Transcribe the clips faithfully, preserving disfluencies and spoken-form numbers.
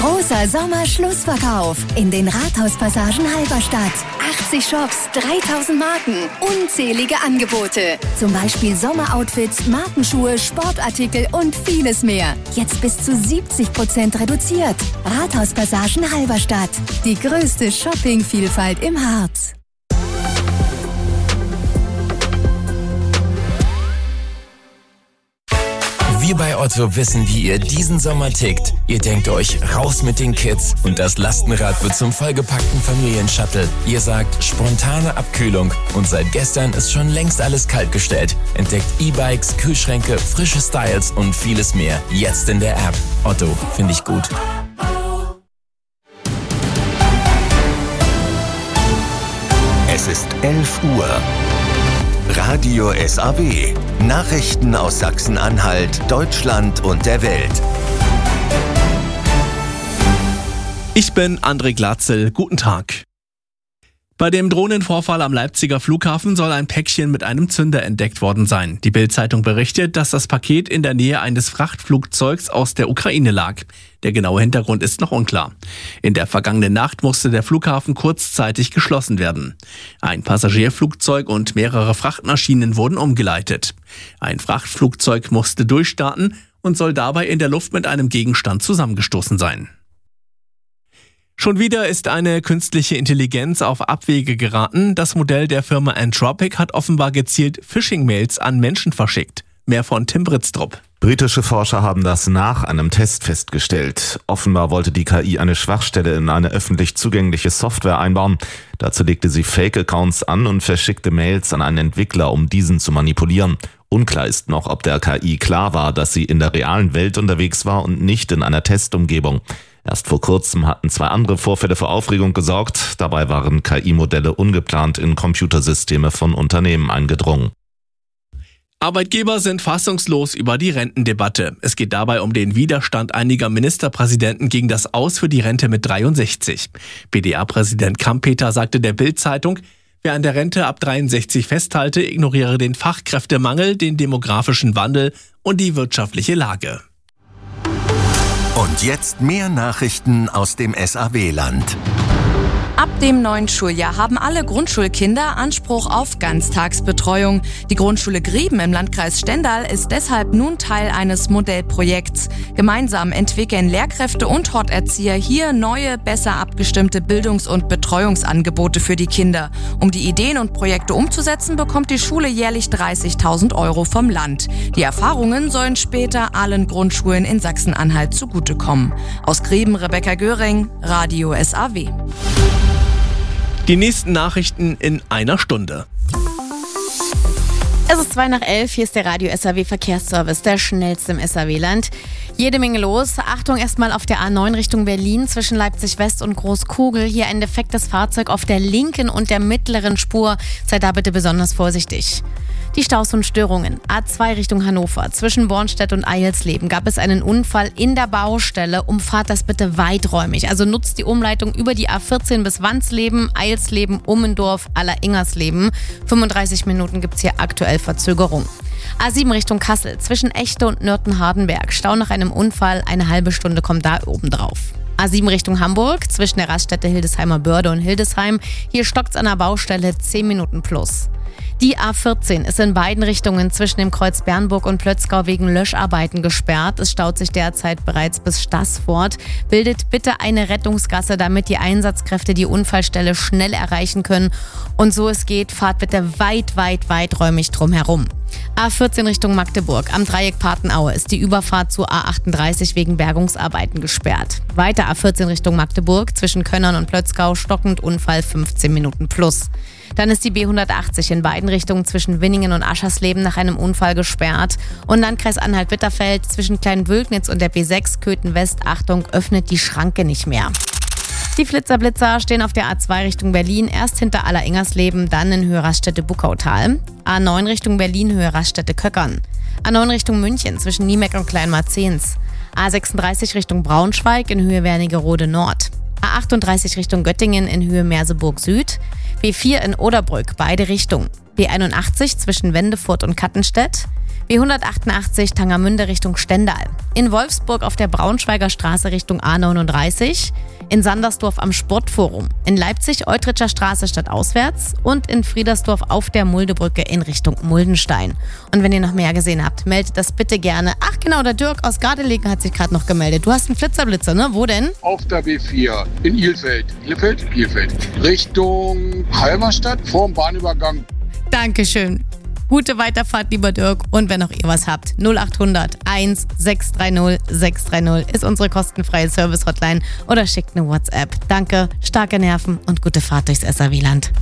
Großer Sommerschlussverkauf in den Rathauspassagen Halberstadt. achtzig Shops, dreitausend Marken, unzählige Angebote. Zum Beispiel Sommeroutfits, Markenschuhe, Sportartikel und vieles mehr. Jetzt bis zu siebzig Prozent reduziert. Rathauspassagen Halberstadt. Die größte Shoppingvielfalt im Harz. Wir bei Otto wissen, wie ihr diesen Sommer tickt. Ihr denkt euch, raus mit den Kids und das Lastenrad wird zum vollgepackten Familienshuttle. Ihr sagt, spontane Abkühlung und seit gestern ist schon längst alles kaltgestellt. Entdeckt E-Bikes, Kühlschränke, frische Styles und vieles mehr. Jetzt in der App. Otto, finde ich gut. Es ist elf Uhr. Radio S A W. Nachrichten aus Sachsen-Anhalt, Deutschland und der Welt. Ich bin André Glatzel. Guten Tag. Bei dem Drohnenvorfall am Leipziger Flughafen soll ein Päckchen mit einem Zünder entdeckt worden sein. Die Bild-Zeitung berichtet, dass das Paket in der Nähe eines Frachtflugzeugs aus der Ukraine lag. Der genaue Hintergrund ist noch unklar. In der vergangenen Nacht musste der Flughafen kurzzeitig geschlossen werden. Ein Passagierflugzeug und mehrere Frachtmaschinen wurden umgeleitet. Ein Frachtflugzeug musste durchstarten und soll dabei in der Luft mit einem Gegenstand zusammengestoßen sein. Schon wieder ist eine künstliche Intelligenz auf Abwege geraten. Das Modell der Firma Anthropic hat offenbar gezielt Phishing-Mails an Menschen verschickt. Mehr von Tim Britztrup. Britische Forscher haben das nach einem Test festgestellt. Offenbar wollte die K I eine Schwachstelle in eine öffentlich zugängliche Software einbauen. Dazu legte sie Fake-Accounts an und verschickte Mails an einen Entwickler, um diesen zu manipulieren. Unklar ist noch, ob der K I klar war, dass sie in der realen Welt unterwegs war und nicht in einer Testumgebung. Erst vor kurzem hatten zwei andere Vorfälle für Aufregung gesorgt. Dabei waren K I-Modelle ungeplant in Computersysteme von Unternehmen eingedrungen. Arbeitgeber sind fassungslos über die Rentendebatte. Es geht dabei um den Widerstand einiger Ministerpräsidenten gegen das Aus für die Rente mit dreiundsechzig. B D A-Präsident Kampeter sagte der Bild-Zeitung, wer an der Rente ab dreiundsechzig festhalte, ignoriere den Fachkräftemangel, den demografischen Wandel und die wirtschaftliche Lage. Und jetzt mehr Nachrichten aus dem S A W-Land. Ab dem neuen Schuljahr haben alle Grundschulkinder Anspruch auf Ganztagsbetreuung. Die Grundschule Grieben im Landkreis Stendal ist deshalb nun Teil eines Modellprojekts. Gemeinsam entwickeln Lehrkräfte und Horterzieher hier neue, besser abgestimmte Bildungs- und Betreuungsangebote für die Kinder. Um die Ideen und Projekte umzusetzen, bekommt die Schule jährlich dreißigtausend Euro vom Land. Die Erfahrungen sollen später allen Grundschulen in Sachsen-Anhalt zugutekommen. Aus Grieben Rebecca Göring, Radio S A W. Die nächsten Nachrichten in einer Stunde. Es ist zwei nach elf, hier ist der Radio S A W Verkehrsservice, der schnellste im S A W-Land. Jede Menge los. Achtung erstmal auf der A neun Richtung Berlin zwischen Leipzig West und Großkugel. Hier ein defektes Fahrzeug auf der linken und der mittleren Spur. Seid da bitte besonders vorsichtig. Die Staus und Störungen. A zwei Richtung Hannover. Zwischen Bornstedt und Eilsleben gab es einen Unfall in der Baustelle. Umfahrt das bitte weiträumig. Also nutzt die Umleitung über die A vierzehn bis Wandsleben, Eilsleben, Ummendorf, Alleringersleben. fünfunddreißig Minuten gibt es hier aktuell Verzögerung. A sieben Richtung Kassel. Zwischen Echte und Nürten-Hardenberg. Stau nach einem Unfall. Eine halbe Stunde kommt da oben drauf. A sieben Richtung Hamburg. Zwischen der Raststätte Hildesheimer Börde und Hildesheim. Hier stockt's an der Baustelle zehn Minuten plus. Die A vierzehn ist in beiden Richtungen zwischen dem Kreuz Bernburg und Plötzgau wegen Löscharbeiten gesperrt. Es staut sich derzeit bereits bis Staßfurt. Bildet bitte eine Rettungsgasse, damit die Einsatzkräfte die Unfallstelle schnell erreichen können. Und so es geht, fahrt bitte weit, weit, weiträumig drum herum. A vierzehn Richtung Magdeburg. Am Dreieck Patenaue ist die Überfahrt zu A achtunddreißig wegen Bergungsarbeiten gesperrt. Weiter A vierzehn Richtung Magdeburg. Zwischen Könnern und Plötzgau stockend Unfall fünfzehn Minuten plus. Dann ist die B hundertachtzig in beiden Richtungen zwischen Winningen und Aschersleben nach einem Unfall gesperrt. Und Landkreis Anhalt-Bitterfeld zwischen Kleinwülknitz und der B sechs Köthen West, Achtung, öffnet die Schranke nicht mehr. Die Flitzerblitzer stehen auf der A zwei Richtung Berlin, erst hinter Alleringersleben, dann in Höhe Raststätte-Buckautal. A neun Richtung Berlin, Höhe Raststätte-Köckern. A neun Richtung München zwischen Niemeck und Kleinmarzens. A sechsunddreißig Richtung Braunschweig in Höhe Wernigerode Nord. A achtunddreißig Richtung Göttingen in Höhe Merseburg Süd. B vier in Oderbrück, beide Richtungen. B einundachtzig zwischen Wendefurt und Kattenstedt. B hundertachtundachtzig Tangermünde Richtung Stendal. In Wolfsburg auf der Braunschweiger Straße Richtung A neununddreißig. In Sandersdorf am Sportforum. In Leipzig Eutritscher Straße stadtauswärts. Und in Friedersdorf auf der Muldebrücke in Richtung Muldenstein. Und wenn ihr noch mehr gesehen habt, meldet das bitte gerne. Ach genau, der Dirk aus Gardelegen hat sich gerade noch gemeldet. Du hast einen Flitzerblitzer, ne? Wo denn? Auf der B vier in Ilfeld. Ilfeld? Ilfeld. Richtung Halberstadt vorm Bahnübergang. Dankeschön. Gute Weiterfahrt, lieber Dirk. Und wenn auch ihr was habt, null acht hundert eins sechs drei null sechs drei null ist unsere kostenfreie Service-Hotline oder schickt eine WhatsApp. Danke, starke Nerven und gute Fahrt durchs S R W-Land.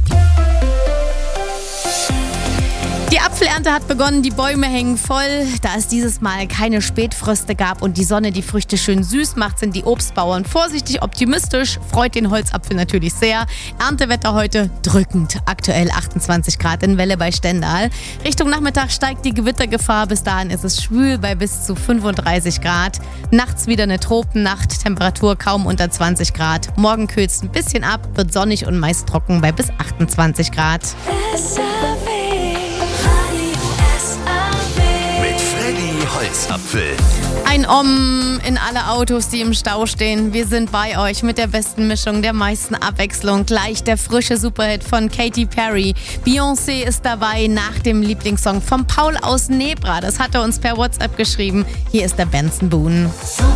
Die Apfelernte hat begonnen, die Bäume hängen voll. Da es dieses Mal keine Spätfröste gab und die Sonne die Früchte schön süß macht, sind die Obstbauern vorsichtig optimistisch. Freut den Holzapfel natürlich sehr. Erntewetter heute drückend. Aktuell achtundzwanzig Grad in Welle bei Stendal. Richtung Nachmittag steigt die Gewittergefahr. Bis dahin ist es schwül bei bis zu fünfunddreißig Grad. Nachts wieder eine Tropennacht. Temperatur kaum unter zwanzig Grad. Morgen kühlt es ein bisschen ab, wird sonnig und meist trocken bei bis achtundzwanzig Grad. Holzapfel. Ein Om in alle Autos, die im Stau stehen. Wir sind bei euch mit der besten Mischung, der meisten Abwechslung. Gleich der frische Superhit von Katy Perry. Beyoncé ist dabei nach dem Lieblingssong von Paul aus Nebra. Das hat er uns per WhatsApp geschrieben. Hier ist der Benson Boone.